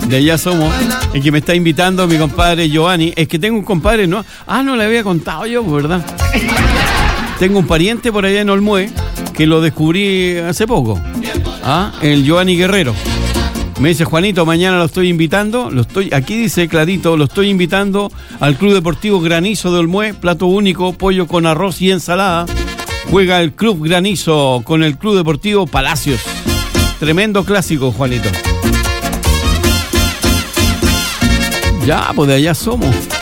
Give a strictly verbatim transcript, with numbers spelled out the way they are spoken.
De allá somos. El que me está invitando mi compadre Giovanni. Es que tengo un compadre, ¿no? Ah, no le había contado yo, ¿verdad? Tengo un pariente por allá en Olmué que lo descubrí hace poco. Ah, el Giovanni Guerrero. Me dice, Juanito, mañana lo estoy invitando, lo estoy, aquí dice clarito, lo estoy invitando al Club Deportivo Granizo de Olmué, plato único, pollo con arroz y ensalada. Juega el Club Granizo con el Club Deportivo Palacios. Tremendo clásico, Juanito. Ya, pues de allá somos.